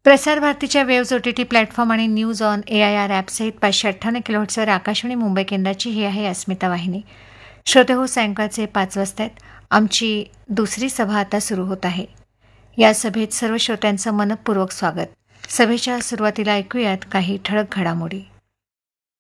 प्रसार भारतीच्या waves OTT platform आणि news on AIR ॲपसहित 558 किलोहर्ट्झवर Akashvani Mumbai केंद्राची ही आहे अस्मिता वाहिनी. श्रोते हो, सायंकाळचे 5 वाजता आमची दुसरी सभा आता सुरू होत आहे. या सभेत सर्व श्रोत्यांचं मनपूर्वक स्वागत. सभेच्या सुरुवातीला ऐकूयात काही ठळक घडामोडी.